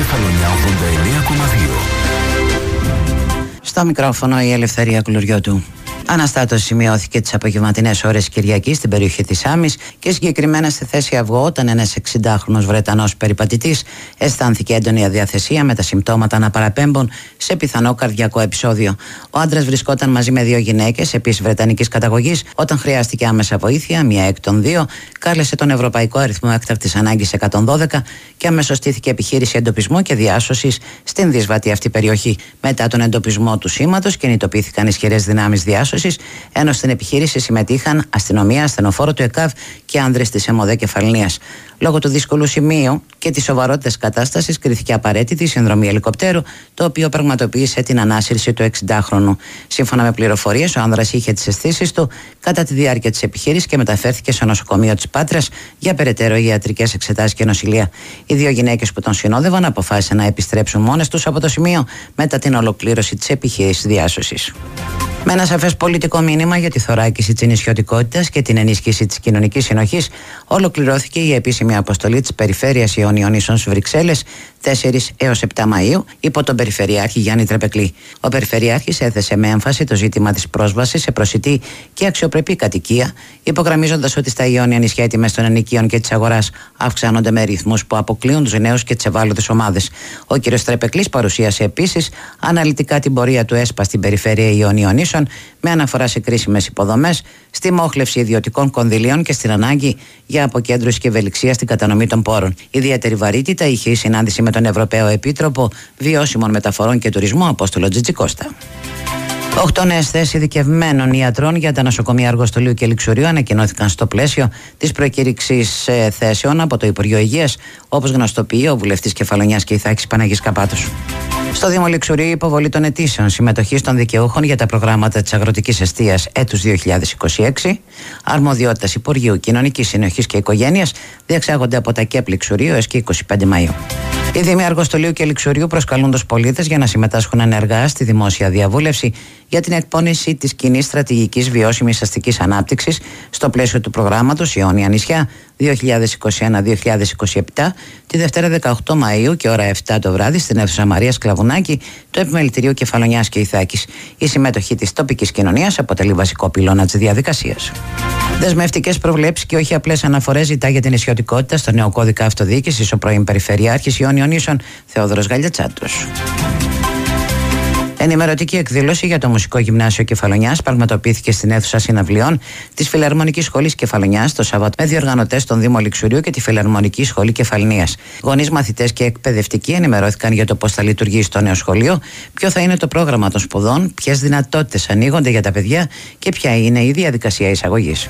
Κεφαλονιά 89,2. Στο μικρόφωνο η Ελευθερία Κουλουριώτου. Αναστάτωση σημειώθηκε τις απογευματινές ώρες Κυριακής στην περιοχή της Άμμης και συγκεκριμένα στη θέση Αυγό, όταν ένας 60χρονος Βρετανός περιπατητής αισθάνθηκε έντονη αδιαθεσία με τα συμπτώματα να παραπέμπουν σε πιθανό καρδιακό επεισόδιο. Ο άντρας βρισκόταν μαζί με δύο γυναίκες, επίσης βρετανικής καταγωγής. Όταν χρειάστηκε άμεσα βοήθεια, μία εκ των δύο κάλεσε τον Ευρωπαϊκό Αριθμό Έκτακτης Ανάγκης 112 και αμέσως στήθηκε επιχείρηση εντοπισμού και διάσωσης στην δύσβατη αυτή περιοχή. Μετά τον εντοπισμό του σήματος, κινητοποιήθηκαν ισχυρές δυνάμεις διάσωσης, ενώ στην επιχείρηση συμμετείχαν αστυνομία, ασθενοφόρο του ΕΚΑΒ και άνδρες της ΕΜΟΔΕ Κεφαλονίας. Λόγω του δύσκολου σημείου και της σοβαρότητας κατάστασης, κρίθηκε απαραίτητη η συνδρομή ελικοπτέρου, το οποίο πραγματοποίησε την ανάσυρση του 60χρονου. Σύμφωνα με πληροφορίες, ο άνδρας είχε τις αισθήσεις του κατά τη διάρκεια της επιχείρησης και μεταφέρθηκε στο νοσοκομείο της Πάτρας για περαιτέρω ιατρικές εξετάσεις και νοσηλεία. Οι δύο γυναίκες που τον συνόδευαν αποφάσισαν να επιστρέψουν μόνες τους από το σημείο μετά την ολοκλήρωση της επιχείρησης διάσωσης. Με ένα σαφές πολιτικό μήνυμα για τη θωράκιση της νησιωτικότητας και την ενίσχυση της κοινωνικής συνοχής, ολοκληρώθηκε η επίσημη αποστολή της Περιφέρειας Ιωνίων Νήσων στις Βρυξέλλες 4 έως 7 Μαΐου υπό τον Περιφερειάρχη Γιάννη Τρεπεκλή. Ο Περιφερειάρχης έθεσε με έμφαση το ζήτημα της πρόσβασης σε προσιτή και αξιοπρεπή κατοικία, υπογραμμίζοντας ότι στα Ιόνια νησιά οι τιμές των ενοικίων και της αγοράς αυξάνονται με ρυθμούς που αποκλείουν τους νέους και τις ευάλωτες ομάδες. Ο κ. Τρεπεκλής παρουσίασε επίσης αναλυτικά την πορεία του ΕΣΠΑ στην Περιφέρεια Ιωνίων Νήσων, με αναφορά σε κρίσιμες υποδομές, στη μόχλευση ιδιωτικών κονδυλίων και στην ανάγκη για αποκέντρωση και ευελιξία στην κατανομή των πόρων. Ιδιαίτερη βαρύτητα είχε η συνάντηση με τον Ευρωπαίο Επίτροπο Βιώσιμων Μεταφορών και Τουρισμού, Απόστολο Τζιτζικώστα. 8 νέες θέσεις ειδικευμένων ιατρών για τα νοσοκομεία Αργοστολίου και Λιξουρίου ανακοινώθηκαν στο πλαίσιο της προκήρυξης θέσεων από το Υπουργείο Υγείας, όπως γνωστοποιεί ο βουλευτής Κεφαλονιάς και Ιθάκης Παναγής Καπάτος. Στο Δήμο Λιξουρίου, η υποβολή των αιτήσεων συμμετοχής των δικαιούχων για τα προγράμματα της αγροτικής εστίας έτους 2026, αρμοδιότητας Υπουργείου Κοινωνικής Συνοχής και Οικογένειας, διεξάγονται από τα ΚΕΠ Λιξουρίου έως και 25 Μαΐου. Οι Δήμοι Αργοστολίου και Λιξουρίου προσκαλούν τους πολίτες για να συμμετάσχουν ενεργά στη δημόσια διαβούλευση για την εκπόνηση της κοινής στρατηγικής βιώσιμης αστικής ανάπτυξης στο πλαίσιο του προγράμματος Ιόνια Νησιά 2021-2027, τη Δευτέρα 18 Μαΐου και ώρα 7 το βράδυ στην αίθουσα Μαρία Σκλαβουνάκη του Επιμελητηρίου Κεφαλονιάς και Ιθάκης. Η συμμετοχή της τοπικής κοινωνίας αποτελεί βασικό πυλώνα της διαδικασίας. Δεσμευτικές προβλέψεις και όχι απλές αναφορές ζητά για την νησιωτικότητα στο νέο κώδικα αυτοδιοίκησης ο πρώην Περιφερειάρχης Ιόνιων Νήσων Θεόδωρος Γαλιατσάτος. Ενημερωτική εκδήλωση για το Μουσικό Γυμνάσιο Κεφαλονιάς πραγματοποιήθηκε στην αίθουσα συναυλιών της Φιλαρμονικής Σχολής Κεφαλονιάς το Σάββατο με διοργανωτές των Δήμων Λιξουρίου και τη Φιλαρμονική Σχολή Κεφαλονίας. Γονείς, μαθητές και εκπαιδευτικοί ενημερώθηκαν για το πώς θα λειτουργήσει το νέο σχολείο, ποιο θα είναι το πρόγραμμα των σπουδών, ποιες δυνατότητες ανοίγονται για τα παιδιά και ποια είναι η διαδικασία εισαγωγής.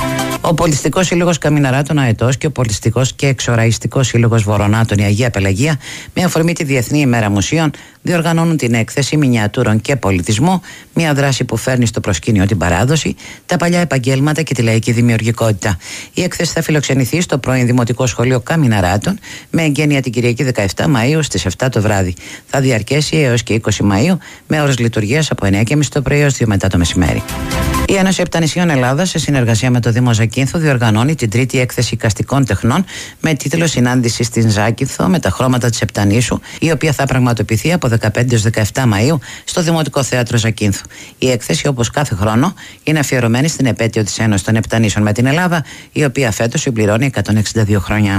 Ο Πολιτιστικός Σύλλογος Καμιναράτων Αετός και ο Πολιτιστικός και Εξοραϊστικός Σύλλογος Βορονάτων η Αγία Πελαγία, με αφορμή τη Διεθνή ημέρα Μουσείων, διοργανώνουν την έκθεση Μινιατούρων και Πολιτισμού, μια δράση που φέρνει στο προσκήνιο την παράδοση, τα παλιά επαγγέλματα και τη λαϊκή δημιουργικότητα. Η έκθεση θα φιλοξενηθεί στο πρώην Δημοτικό Σχολείο Καμιναράτων με εγγένεια την Κυριακή 17 Μαΐου στις 7 το βράδυ. Θα διαρκέσει έως και 20 Μαΐου με ώρες λειτουργίας από 9.30 το πρωί έως 2 μετά το μεσημέρι. Η Ένωση Επτανησίων Ελλάδας, σε συνεργασία με το Δήμο Ζακίνθου, διοργανώνει την τρίτη έκθεση εικαστικών τεχνών με τίτλο Συνάντηση στην Ζάκυνθο με τα χρώματα της Επτανήσου, η οποία θα πραγματοποιηθεί από 15 έως 17 Μαΐου στο Δημοτικό Θέατρο Ζακίνθου. Η έκθεση, όπως κάθε χρόνο, είναι αφιερωμένη στην επέτειο της Ένωσης των Επτανήσεων με την Ελλάδα, η οποία φέτος συμπληρώνει 162 χρόνια.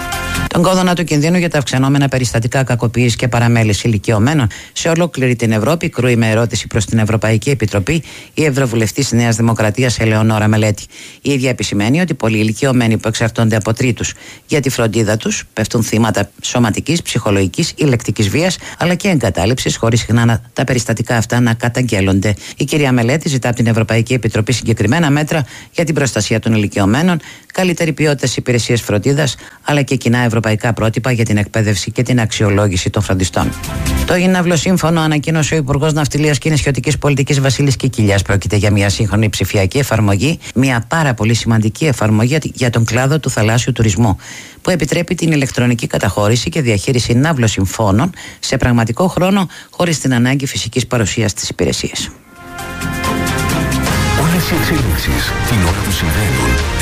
Τον κόδωνα του κινδύνου για τα αυξανόμενα περιστατικά κακοποίησης και παραμέλησης ηλικιωμένων σε ολόκληρη την Ευρώπη κρούει με ερώτηση προς την Ευρωπαϊκή Επιτροπή η Ευρωβουλευτής Νέας Δημοκρατίας Ελεονόρα Μελέτη. Η ίδια επισημαίνει ότι πολλοί ηλικιωμένοι που εξαρτώνται από τρίτους για τη φροντίδα τους πέφτουν θύματα σωματικής, ψυχολογικής ή λεκτικής βίας αλλά και εγκατάλειψης, χωρίς συχνά τα περιστατικά αυτά να καταγγέλλονται. Η κυρία Μελέτη ζητά από την Ευρωπαϊκή Επιτροπή συγκεκριμένα μέτρα για την προστασία των ηλικιωμένων, καλύτερη ποιότητα υπηρεσίες φροντίδας αλλά και κοινά ευρωπαϊκά πρότυπα για την εκπαίδευση και την αξιολόγηση των φροντιστών. Το Ιναυλο Σύμφωνο ανακοίνωσε ο Υπουργός Ναυτιλίας και Νησιωτικής Πολιτικής Βασίλης Κικίλιας. Πρόκειται για μια σύγχρονη ψηφιακή εφαρμογή, μια πάρα πολύ σημαντική εφαρμογή για τον κλάδο του θαλάσσιου τουρισμού, που επιτρέπει την ηλεκτρονική καταχώρηση και διαχείριση ναυλοσυμφώνων σε πραγματικό χρόνο, χωρίς την ανάγκη φυσικής παρουσίας της υπηρεσίας. Όλες οι εξελίξεις την ώρα που συμβαίνουν